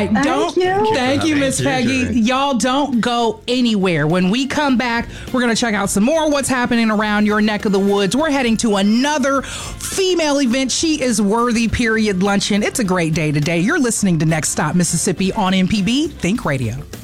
right. Thank you, Miss Peggy. Y'all don't go anywhere. When we come back, we're going to check out some more what's happening around your neck of the woods. We're heading to another female event. She is worthy, period, luncheon. It's a great day today. You're listening to Next Stop Mississippi on MPB Think Radio.